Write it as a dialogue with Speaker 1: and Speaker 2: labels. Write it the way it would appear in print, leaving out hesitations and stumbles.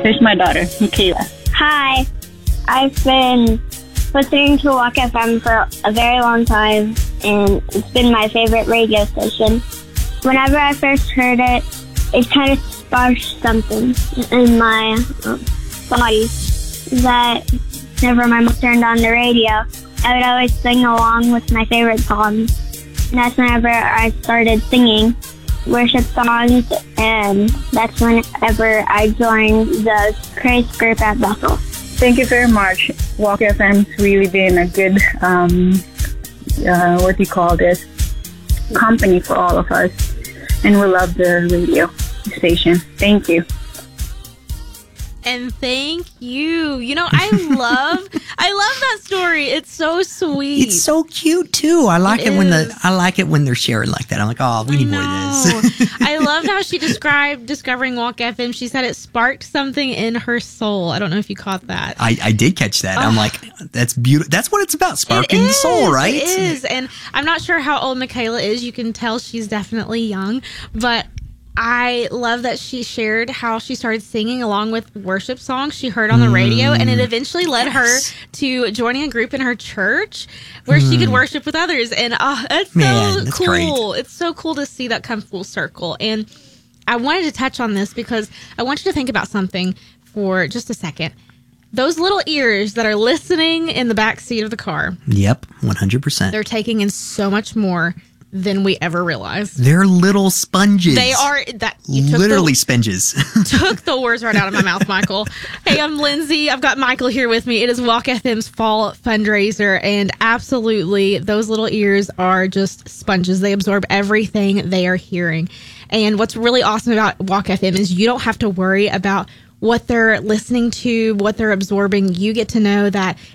Speaker 1: Here's my daughter, Michaela.
Speaker 2: Hi. I've been listening to Walk FM for a very long time, and it's been my favorite radio station. Whenever I first heard it, it kind of sparked something in my body that whenever my mom turned on the radio, I would always sing along with my favorite songs. And that's whenever I started singing worship songs, and that's whenever I joined the praise group at Bethel.
Speaker 1: Thank you very much. Walk FM's really been a good, company for all of us. And we love the radio station. Thank you.
Speaker 3: And thank you. You know, I love that story. It's so sweet.
Speaker 4: It's so cute too. I like it when they're sharing like that. I'm like, oh, we need more of this.
Speaker 3: I loved how she described discovering Walk FM. She said it sparked something in her soul. I don't know if you caught that.
Speaker 4: I did catch that. I'm like, that's beautiful. That's what it's about, sparking the soul, right?
Speaker 3: It is. And I'm not sure how old Michaela is. You can tell she's definitely young, but I love that she shared how she started singing along with worship songs she heard on the radio, and it eventually led her to joining a group in her church where she could worship with others. And that's so cool. Great. It's so cool to see that come full circle. And I wanted to touch on this because I want you to think about something for just a second. Those little ears that are listening in the back seat of the car.
Speaker 4: Yep, 100%.
Speaker 3: They're taking in so much more than we ever realized.
Speaker 4: They're little sponges.
Speaker 3: They are
Speaker 4: literally sponges.
Speaker 3: Took the words right out of my mouth, Michael. Hey, I'm Lindsay. I've got Michael here with me. It is Walk FM's fall fundraiser, and absolutely, those little ears are just sponges. They absorb everything they are hearing. And what's really awesome about Walk FM is you don't have to worry about what they're listening to, what they're absorbing. You get to know that